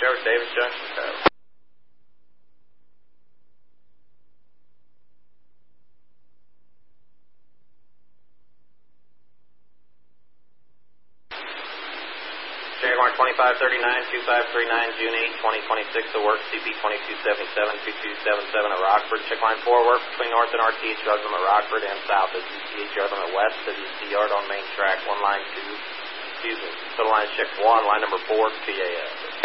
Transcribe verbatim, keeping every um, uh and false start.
over Davis Junction, Tower. Jaguar twenty-five thirty-nine, two five three nine, June eighth, twenty twenty-six, to work, C P twenty-two seventy-seven, two two seven seven at Rockford. Check line four, work between north and R T H Yardom at Rockford and south at Z T H Yardom at west, to Z T Yard on main track, one line two, excuse me, total line check one, line number four, P A S.